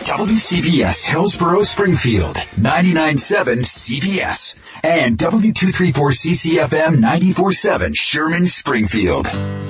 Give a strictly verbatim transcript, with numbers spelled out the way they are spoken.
W C B S Hillsborough Springfield, ninety-nine point seven C B S, and W two thirty-four C C F M ninety-four point seven Sherman Springfield.